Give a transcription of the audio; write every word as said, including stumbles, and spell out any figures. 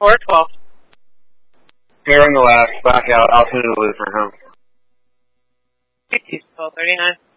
Or twelve. Here in the last blackout, altitude for him. twelve thirty-nine.